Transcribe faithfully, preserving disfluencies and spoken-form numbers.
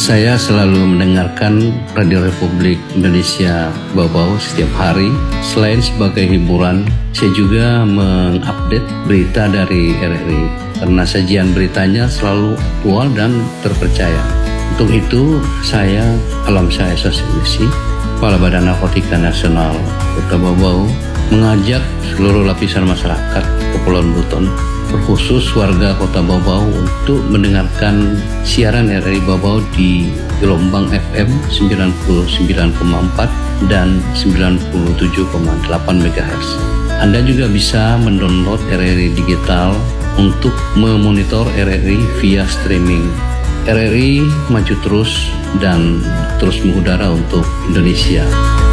Saya selalu mendengarkan Radio Republik Indonesia Bau-Bau setiap hari. Selain sebagai hiburan, saya juga mengupdate berita dari R R I karena sajian beritanya selalu aktual dan terpercaya. Untuk itu, saya, Alamsyah Sosialisi, Kepala Badan Narkotika Nasional Kota Bau-Bau, mengajak seluruh lapisan masyarakat Kepulauan Buton, terkhusus warga Kota Bau-Bau, untuk mendengarkan siaran R R I Bau-Bau di gelombang F M sembilan puluh sembilan koma empat dan sembilan puluh tujuh koma delapan megahertz. Anda juga bisa mendownload R R I digital untuk memonitor R R I via streaming. R R I maju terus dan terus mengudara untuk Indonesia.